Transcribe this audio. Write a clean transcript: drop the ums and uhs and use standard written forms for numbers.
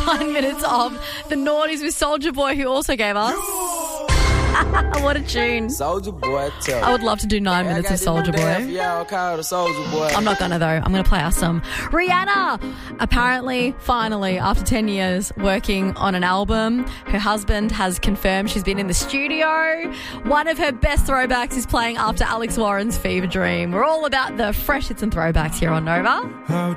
9 minutes of The Naughties with Soulja Boy, who also gave us... What a tune. Soulja Boy, tell I would love to do 9 minutes of Soulja Boy. I'm not gonna though. I'm gonna play us some Rihanna. Apparently, finally, after 10 years working on an album, her husband has confirmed she's been in the studio. One of her best throwbacks is playing after Alex Warren's Fever Dream. We're all about the fresh hits and throwbacks here on Nova. How